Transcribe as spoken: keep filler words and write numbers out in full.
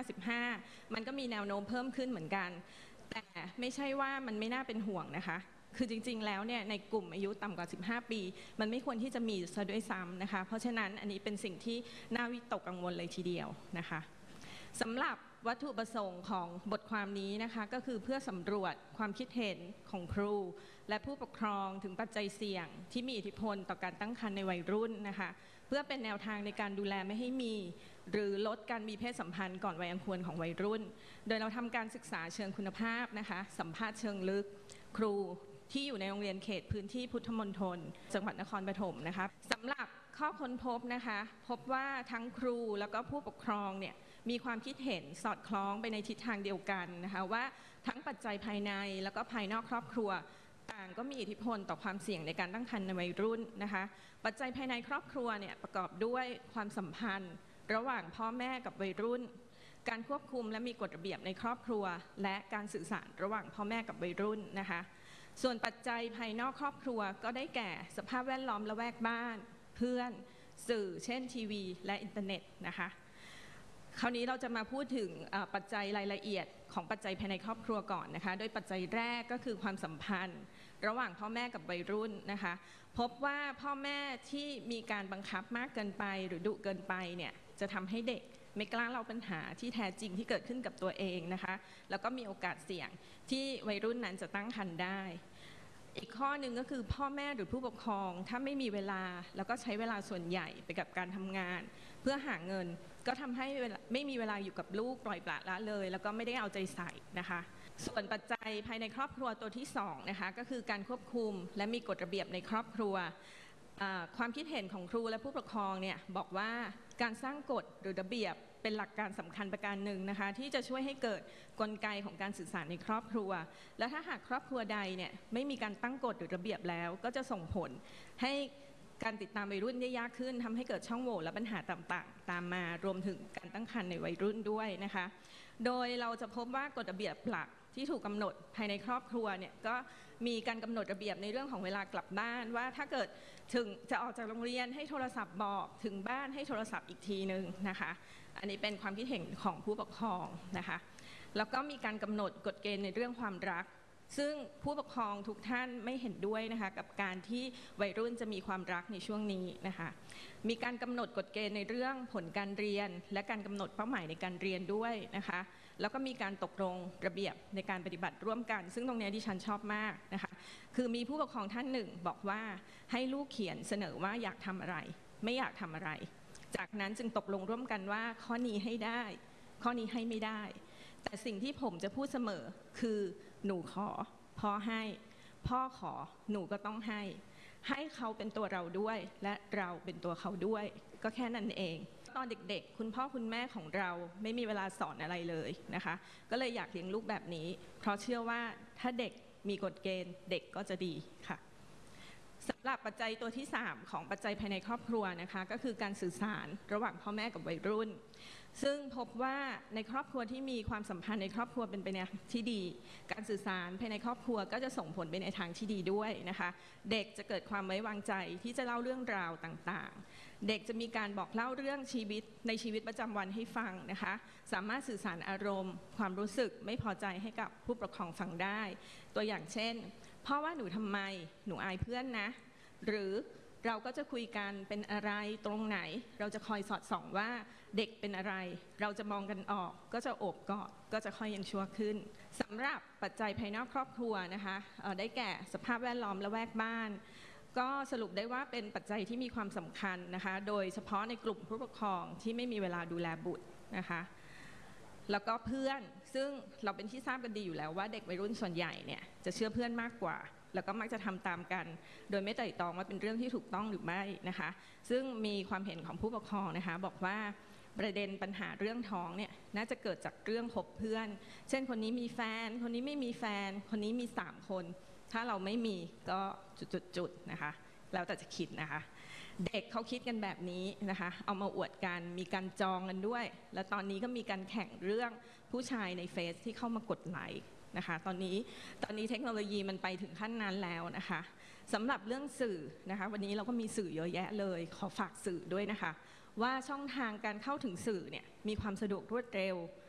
สิบห้ามันก็มีแนวโน้มเพิ่มขึ้นเหมือนกันแต่ไม่ใช่ว่ามันไม่น่าเป็นห่วงนะคะคือจริงๆแล้วเนี่ยในกลุ่มอายุต่ำกว่าสิบห้าปีมันไม่ควรที่จะมีซะด้วยซ้ำนะคะเพราะฉะนั้นอันนี้เป็นสิ่งที่น่าวิตกกังวลเลยทีเดียวนะคะสำหรับวัตถุประสงค์ของบทความนี้นะคะก็คือเพื่อสำรวจความคิดเห็นของครูและผู้ปกครองถึงปัจจัยเสี่ยงที่มีอิทธิพลต่อการตั้งครรภ์ในวัยรุ่นนะคะเพื่อเป็นแนวทางในการดูแลไม่ให้มีหรือลดการมีเพศสัมพันธ์ก่อนวัยอันควรของวัยรุ่นโดยเราทำการศึกษาเชิงคุณภาพนะคะสัมภาษณ์เชิงลึกครูที่อยู่ในโรงเรียนเขตพื้นที่พุทธมณฑลจังหวัดนครปฐมนะคะสำหรับข้อค้นพบนะคะพบว่าทั้งครูแล้วก็ผู้ปกครองเนี่ยมีความคิดเห็นสอดคล้องไปในทิศทางเดียวกันนะคะว่าทั้งปัจจัยภายในแล้วก็ภายนอกครอบครัวต่างก็มีอิทธิพลต่อความเสี่ยงในการตั้งครรภ์ในวัยรุ่นนะคะปัจจัยภายในครอบครัวเนี่ยประกอบด้วยความสัมพันธ์ระหว่างพ่อแม่กับวัยรุ่นการควบคุมและมีกฎระเบียบในครอบครัวและการสื่อสารระหว่างพ่อแม่กับวัยรุ่นนะคะส่วนปัจจัยภายนอกครอบครัวก็ได้แก่สภาพแวดล้อมละแวกบ้านเพื่อนสื่อเช่นทีวีและอินเทอร์เน็ตนะคะคราวนี้เราจะมาพูดถึงปัจจัยรายละเอียดของปัจจัยภายในครอบครัวก่อนนะคะโดยปัจจัยแรกก็คือความสัมพันธ์ระหว่างพ่อแม่กับวัยรุ่นนะคะพบว่าพ่อแม่ที่มีการบังคับมากเกินไปหรือดุเกินไปเนี่ยจะทำให้เด็กไม่กล้าเล่าปัญหาที่แท้จริงที่เกิดขึ้นกับตัวเองนะคะแล้วก็มีโอกาสเสี่ยงที่วัยรุ่นนั้นจะตั้งครรภ์ได้อีกข้อหนึ่งก็คือพ่อแม่หรือผู้ปกครองถ้าไม่มีเวลาแล้วก็ใช้เวลาส่วนใหญ่ไปกับการทำงานเพื่อหาเงินก็ทำให้ไม่มีเวลาอยู่กับลูกปล่อยปละละเลยแล้วก็ไม่ได้เอาใจใส่นะคะส่วนปัจจัยภายในครอบครัวตัวที่สองนะคะก็คือการควบคุมและมีกฎระเบียบในครอบครัวความคิดเห็นของครูและผู้ปกครองเนี่ยบอกว่าการสร้างกฎหรือระเบียบเป็นหลักการสำคัญประการหนึ่งนะคะที่จะช่วยให้เกิดกลไกของการสื่อสารในครอบครัวและถ้าหากครอบครัวใดเนี่ยไม่มีการตั้งกฎหรือระเบียบแล้วก็จะส่งผลให้การติดตามวัยรุ่นได้ยากขึ้นทำให้เกิดช่องโหว่และปัญหาต่างๆตามมารวมถึงการตั้งครรภ์ในวัยรุ่นด้วยนะคะโดยเราจะพบว่ากฎระเบียบหลักที่ถูกกำหนดภายในครอบครัวเนี่ยก็มีการกำหนดระเบียบในเรื่องของเวลากลับบ้านว่าถ้าเกิดถึงจะออกจากโรงเรียนให้โทรศัพท์บอกถึงบ้านให้โทรศัพท์อีกทีนึงนะคะอันนี้เป็นความคิดเห็นของผู้ปกครองนะคะแล้วก็มีการกำหนดกฎเกณฑ์ในเรื่องความรักซึ่งผู้ปกครองทุกท่านไม่เห็นด้วยนะคะกับการที่วัยรุ่นจะมีความรักในช่วงนี้นะคะมีการกำหนดกฎเกณฑ์ในเรื่องผลการเรียนและการกำหนดเป้าหมายในการเรียนด้วยนะคะแล้วก็มีการตกลงระเบียบในการปฏิบัติร่วมกันซึ่งตรงนี้ดิฉันชอบมากนะคะคือมีผู้ปกครองท่านหนึ่งบอกว่าให้ลูกเขียนเสนอว่าอยากทำอะไรไม่อยากทำอะไรจากนั้นจึงตกลงร่วมกันว่าข้อนี้ให้ได้ข้อนี้ให้ไม่ได้แต่สิ่งที่ผมจะพูดเสมอคือหนูขอพ่อให้พ่อขอหนูก็ต้องให้ให้เขาเป็นตัวเราด้วยและเราเป็นตัวเขาด้วยก็แค่นั้นเองตอนเด็กๆคุณพ่อคุณแม่ของเราไม่มีเวลาสอนอะไรเลยนะคะก็เลยอยากเลี้ยงลูกแบบนี้เพราะเชื่อว่าถ้าเด็กมีกฎเกณฑ์เด็กก็จะดีค่ะสำหรับปัจจัยตัวที่สามของปัจจัยภายในครอบครัวนะคะก็คือการสื่อสารระหว่างพ่อแม่กับวัยรุ่นซึ่งพบว่าในครอบครัวที่มีความสัมพันธ์ในครอบครัวเป็นไปในทางที่ดีการสื่อสารภายในครอบครัวก็จะส่งผลไปในทางที่ดีด้วยนะคะเด็กจะเกิดความไว้วางใจที่จะเล่าเรื่องราวต่างๆเด็กจะมีการบอกเล่าเรื่องชีวิตในชีวิตประจำวันให้ฟังนะคะสามารถสื่อสารอารมณ์ความรู้สึกไม่พอใจให้กับผู้ปกครองฟังได้ตัวอย่างเช่นพ่อว่าหนูทำไมหนูอายเพื่อนนะหรือเราก็จะคุยกันเป็นอะไรตรงไหนเราจะคอยสอดส่องว่าเด็กเป็นอะไรเราจะมองกันออกก็จะโอบกอดก็จะค่อยยังชั่วขึ้นสำหรับปัจจัยภายนอกครอบครัวนะคะได้แก่สภาพแวดล้อมละแวกบ้านก็สรุปได้ว่าเป็นปัจจัยที่มีความสำคัญนะคะโดยเฉพาะในกลุ่มผู้ปกครองที่ไม่มีเวลาดูแลบุตรนะคะแล้วก็เพื่อนซึ่งเราเป็นที่ทราบกันดีอยู่แล้วว่าเด็กวัยรุ่นส่วนใหญ่เนี่ยจะเชื่อเพื่อนมากกว่าแล้วก็มักจะทำตามกันโดยไม่ไตร่ตรองว่าเป็นเรื่องที่ถูกต้องหรือไม่นะคะซึ่งมีความเห็นของผู้ปกครองนะคะบอกว่าประเด็นปัญหาเรื่องท้องเนี่ยน่าจะเกิดจากเรื่องคบเพื่อนเช่นคนนี้มีแฟนคนนี้ไม่มีแฟนคนนี้มีสามคนถ้าเราไม่มีก็จุดๆๆนะคะแล้วแต่จะคิดนะคะเด็กเขาคิดกันแบบนี้นะคะเอามาอวดกันมีการจองกันด้วยและตอนนี้ก็มีการแข่งเรื่องผู้ชายในเฟซที่เข้ามากดไลค์นะคะตอนนี้ตอนนี้เทคโนโลยีมันไปถึงขั้นนั้นแล้วนะคะสำหรับเรื่องสื่อนะคะวันนี้เราก็มีสื่อเยอะแยะเลยขอฝากสื่อด้วยนะคะว่าช่องทางการเข้าถึงสื่อเนี่ยมีความสะดวกรวดเร็ว